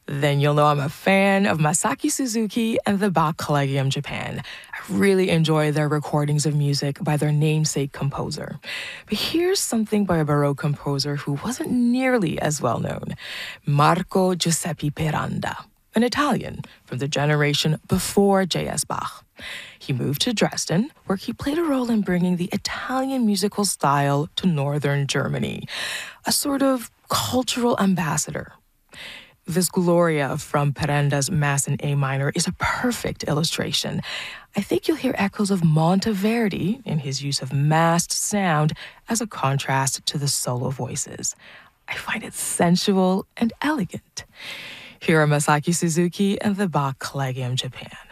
then you'll know I'm a fan of Masaki Suzuki and the Bach Collegium Japan. I really enjoy their recordings of music by their namesake composer. But here's something by a Baroque composer who wasn't nearly as well known, Marco Giuseppe Peranda, an Italian from the generation before J.S. Bach. He moved to Dresden, where he played a role in bringing the Italian musical style to northern Germany, a sort of cultural ambassador. This Gloria from Peranda's Mass in A minor is a perfect illustration. I think you'll hear echoes of Monteverdi in his use of massed sound as a contrast to the solo voices. I find it sensual and elegant. Here are Masaki Suzuki and the Bach Collegium Japan.